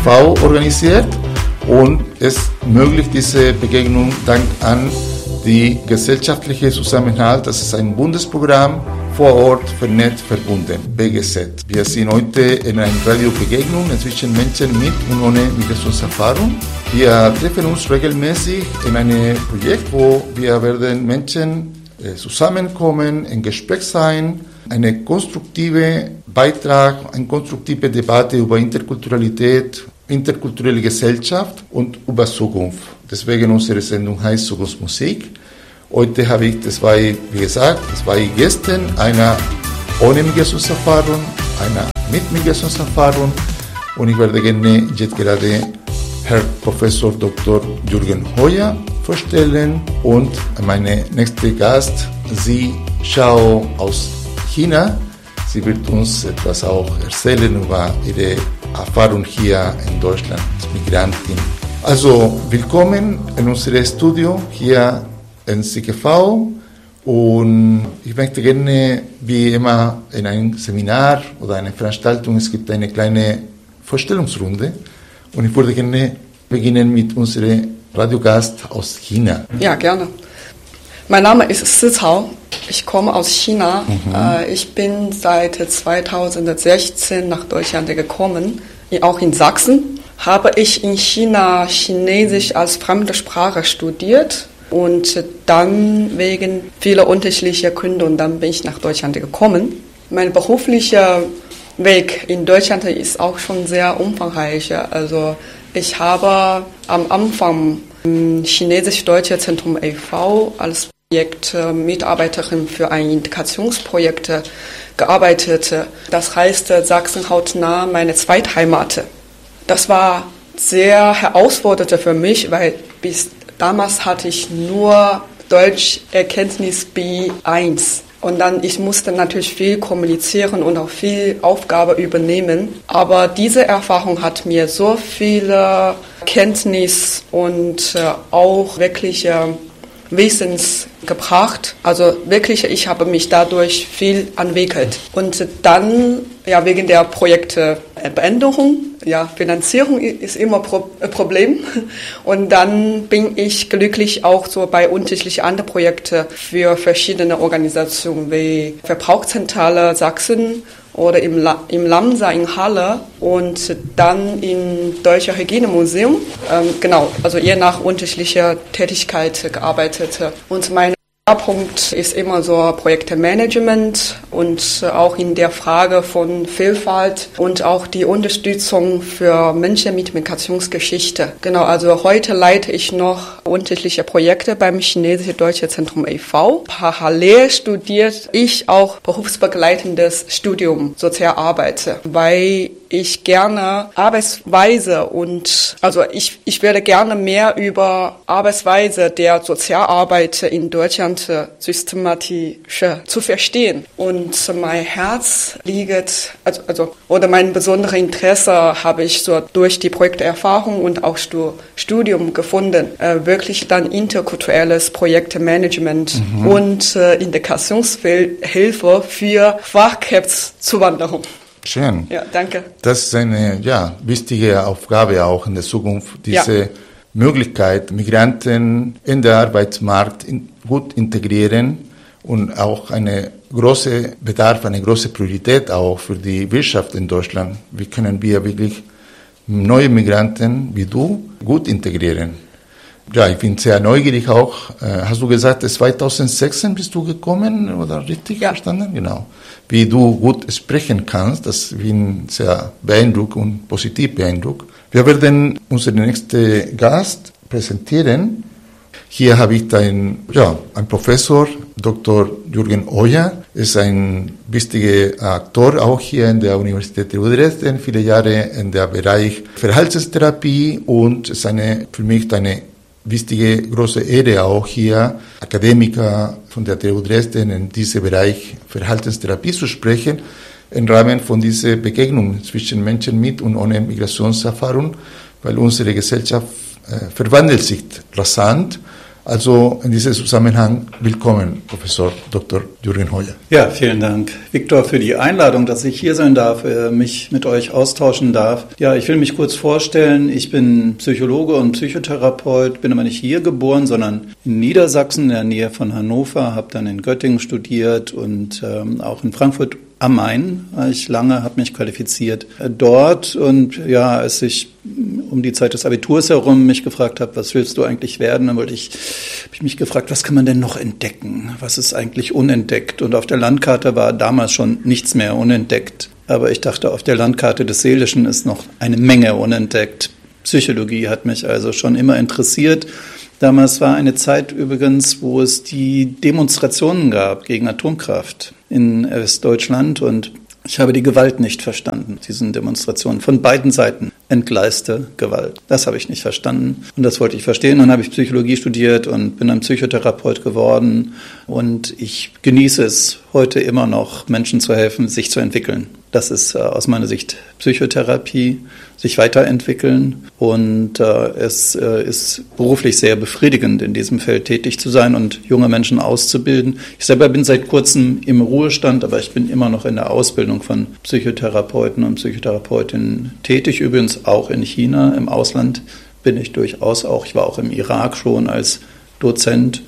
e.V. organisiert und es ermöglicht diese Begegnung dank an die gesellschaftliche Zusammenhalt. Das ist ein Bundesprogramm vor Ort, vernetzt, verbunden, BGZ. Wir sind heute in einer Radiobegegnung zwischen Menschen mit und ohne Migrationserfahrung. Wir treffen uns regelmäßig in einem Projekt, wo wir werden Menschen zusammenkommen, im Gespräch sein, eine konstruktive Beitrag, eine konstruktive Debatte über Interkulturalität, interkulturelle Gesellschaft und über Zukunft. Deswegen unsere Sendung heißt Zukunftsmusik. Heute habe ich zwei Gäste, einer ohne Migrationserfahrung, einer mit Migrationserfahrung und ich werde gerne jetzt gerade Herr Professor Dr. Jürgen Hoyer vorstellen und meine nächste Gast, Sie Xiao aus China. Sie wird uns etwas auch erzählen über ihre Erfahrung hier in Deutschland als Migrantin. Also willkommen in unserem Studio hier in CGV und ich möchte gerne, wie immer in einem Seminar oder einer Veranstaltung, es gibt eine kleine Vorstellungsrunde und ich würde gerne beginnen mit unserem Radiogast aus China. Ja, gerne. Mein Name ist Si Cao. Ich komme aus China. Ich bin seit 2016 nach Deutschland gekommen, auch in Sachsen. Habe ich in China Chinesisch als fremde Sprache studiert und dann wegen vieler unterschiedlicher Gründe und dann bin ich nach Deutschland gekommen. Mein beruflicher Weg in Deutschland ist auch schon sehr umfangreich. Also ich habe am Anfang im Chinesisch-Deutsche Zentrum e.V. als Projektmitarbeiterin für ein Integrationsprojekt gearbeitet. Das heißt Sachsen hautnah meine Zweitheimat. Das war sehr herausfordernd für mich, weil bis damals hatte ich nur Deutscherkenntnis B1. Und dann, ich musste natürlich viel kommunizieren und auch viel Aufgabe übernehmen. Aber diese Erfahrung hat mir so viele Kenntnis und auch wirklich Wissens gebracht. Also wirklich, ich habe mich dadurch viel entwickelt. Und dann, ja, wegen der Projektbeendigung, ja, Finanzierung ist immer ein Problem. Und dann bin ich glücklich auch so bei unterschiedlichen anderen Projekten für verschiedene Organisationen wie Verbrauchszentrale Sachsen oder im Lamsa in Halle und dann im Deutschen Hygienemuseum. Genau, also je nach unterschiedlicher Tätigkeit gearbeitet. Und mein Schwerpunkt ist immer so Projektmanagement und auch in der Frage von Vielfalt und auch die Unterstützung für Menschen mit Migrationsgeschichte. Genau, also heute leite ich noch unterschiedliche Projekte beim Chinesisch-Deutsche Zentrum e.V. Parallel studiert ich auch berufsbegleitendes Studium Sozialarbeit, weil ich gerne Arbeitsweise und, also ich würde gerne mehr über Arbeitsweise der Sozialarbeit in Deutschland systematisch zu verstehen. Und mein Herz liegt, oder mein besonderes Interesse habe ich so durch die Projekterfahrung und auch Studium gefunden. Wirklich dann interkulturelles Projektmanagement und Integrationshilfe für Fachkräftezuwanderung. Schön. Ja, danke. Das ist eine wichtige Aufgabe auch in der Zukunft, diese Möglichkeit, Migranten in den Arbeitsmarkt gut integrieren und auch eine große Bedarf, eine große Priorität auch für die Wirtschaft in Deutschland. Wie können wir wirklich neue Migranten wie du gut integrieren? Ja, ich bin sehr neugierig auch. Hast du gesagt, 2016 bist du gekommen, oder richtig verstanden? Genau. Wie du gut sprechen kannst, das bin sehr beeindruckt und positiv beeindruckt. Wir werden unseren nächsten Gast präsentieren. Hier habe ich einen Professor, Dr. Jürgen Hoyer, ist ein wichtiger Aktor auch hier in der Universität Dresden, viele Jahre in der Bereich Verhaltenstherapie und ist für mich eine wichtige, große Ehre auch hier, Akademiker von der TU Dresden in diesem Bereich Verhaltenstherapie zu sprechen, im Rahmen von dieser Begegnung zwischen Menschen mit und ohne Migrationserfahrung, weil unsere Gesellschaft verwandelt sich rasant. Also in diesem Zusammenhang willkommen, Professor Dr. Jürgen Hoyer. Ja, vielen Dank, Viktor, für die Einladung, dass ich hier sein darf, mich mit euch austauschen darf. Ja, ich will mich kurz vorstellen. Ich bin Psychologe und Psychotherapeut, bin aber nicht hier geboren, sondern in Niedersachsen, in der Nähe von Hannover, habe dann in Göttingen studiert und auch in Frankfurt am Main war ich lange, habe mich qualifiziert dort. Und ja, als ich um die Zeit des Abiturs herum mich gefragt habe, was willst du eigentlich werden, dann habe ich mich gefragt, was kann man denn noch entdecken? Was ist eigentlich unentdeckt? Und auf der Landkarte war damals schon nichts mehr unentdeckt. Aber ich dachte, auf der Landkarte des Seelischen ist noch eine Menge unentdeckt. Psychologie hat mich also schon immer interessiert. Damals war eine Zeit übrigens, wo es die Demonstrationen gab gegen Atomkraft in Westdeutschland und ich habe die Gewalt nicht verstanden, diesen Demonstrationen. Von beiden Seiten entgleiste Gewalt. Das habe ich nicht verstanden und das wollte ich verstehen. Dann habe ich Psychologie studiert und bin ein Psychotherapeut geworden und ich genieße es heute immer noch, Menschen zu helfen, sich zu entwickeln. Das ist aus meiner Sicht Psychotherapie, sich weiterentwickeln und es ist beruflich sehr befriedigend, in diesem Feld tätig zu sein und junge Menschen auszubilden. Ich selber bin seit kurzem im Ruhestand, aber ich bin immer noch in der Ausbildung von Psychotherapeuten und Psychotherapeutinnen tätig, übrigens auch in China. Im Ausland bin ich durchaus auch. Ich war auch im Irak schon als Dozent.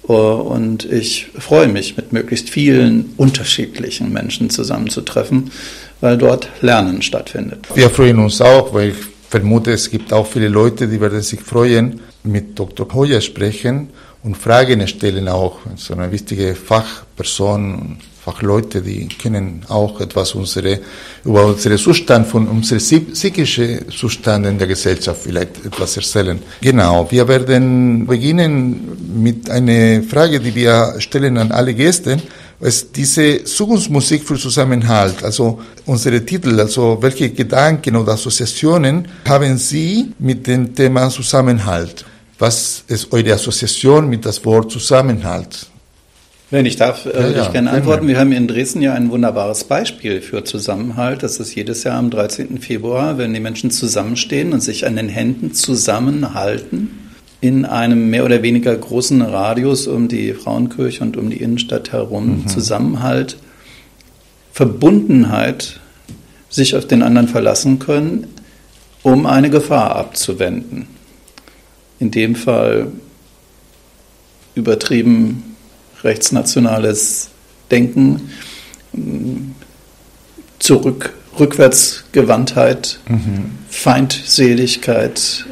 Und ich freue mich, mit möglichst vielen unterschiedlichen Menschen zusammenzutreffen, weil dort Lernen stattfindet. Wir freuen uns auch, weil ich vermute, es gibt auch viele Leute, die werden sich freuen, mit Dr. Hoyer sprechen und Fragen stellen auch. So eine wichtige Fachperson, Fachleute, die können auch etwas über unseren Zustand, von unserem psychischen Zustand in der Gesellschaft vielleicht etwas erzählen. Genau, wir werden beginnen mit einer Frage, die wir stellen an alle Gäste. Ist diese Zukunftsmusik für Zusammenhalt, also unsere Titel, also welche Gedanken oder Assoziationen haben Sie mit dem Thema Zusammenhalt? Was ist eure Assoziation mit das Wort Zusammenhalt? Wenn ich darf, ich gerne antworten. Wir haben in Dresden ja ein wunderbares Beispiel für Zusammenhalt. Das ist jedes Jahr am 13. Februar, wenn die Menschen zusammenstehen und sich an den Händen zusammenhalten in einem mehr oder weniger großen Radius um die Frauenkirche und um die Innenstadt herum. Zusammenhalt, Verbundenheit, sich auf den anderen verlassen können, um eine Gefahr abzuwenden. In dem Fall übertrieben rechtsnationales Denken, Rückwärtsgewandtheit, Feindseligkeit,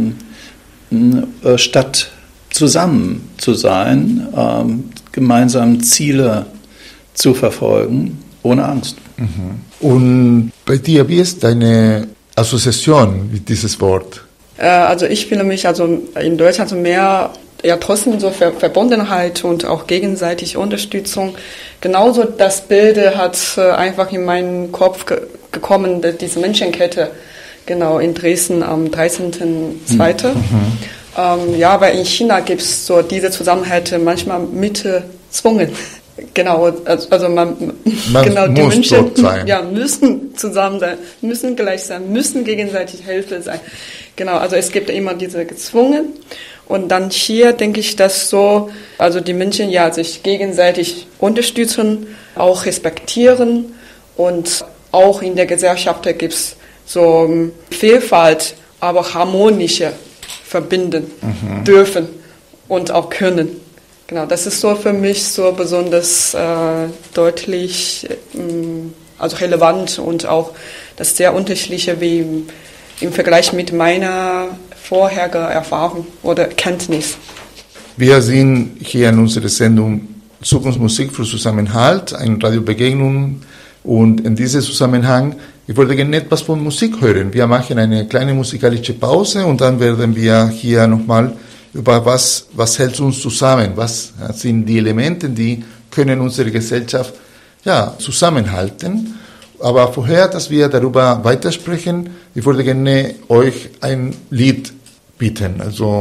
statt zusammen zu sein, gemeinsam Ziele zu verfolgen, ohne Angst. Und bei dir, wie ist deine Assoziation mit dieses Wort? Also ich fühle mich also in Deutschland so mehr trotzdem so Verbundenheit und auch gegenseitige Unterstützung. Genauso das Bild hat einfach in meinen Kopf gekommen, diese Menschenkette, genau in Dresden am 13.02. Weil in China gibt es so diese Zusammenhalt manchmal mit Zwungen. Genau, also man genau, die Menschen müssen zusammen sein, müssen gleich sein, müssen gegenseitig Hilfe sein. Genau, also es gibt immer diese gezwungen. Und dann hier denke ich, dass so, also die Menschen sich gegenseitig unterstützen, auch respektieren und auch in der Gesellschaft gibt es so Vielfalt, aber harmonische verbinden dürfen und auch können. Genau, das ist so für mich so besonders deutlich, also relevant und auch das sehr unterschiedliche wie im Vergleich mit meiner vorherige Erfahrung oder Kenntnis. Wir sind hier in unserer Sendung Zukunftsmusik für Zusammenhalt, eine Radiobegegnung und in diesem Zusammenhang, ich würde gerne etwas von Musik hören. Wir machen eine kleine musikalische Pause und dann werden wir hier nochmal über was hält uns zusammen, was sind die Elemente, die können unsere Gesellschaft zusammenhalten. Aber vorher, dass wir darüber weitersprechen, ich würde gerne euch ein Lied bieten. Also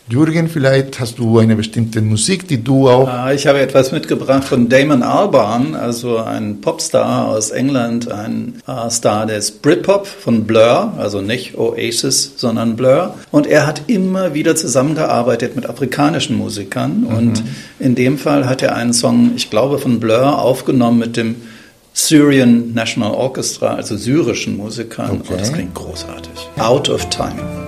Jürgen, vielleicht hast du eine bestimmte Musik, die du auch... Ich habe etwas mitgebracht von Damon Albarn, also ein Popstar aus England, ein Star des Britpop von Blur, also nicht Oasis, sondern Blur. Und er hat immer wieder zusammengearbeitet mit afrikanischen Musikern. Und in dem Fall hat er einen Song, ich glaube von Blur, aufgenommen mit dem Syrian National Orchestra, also syrischen Musikern. Okay. Und das klingt großartig. Out of Time.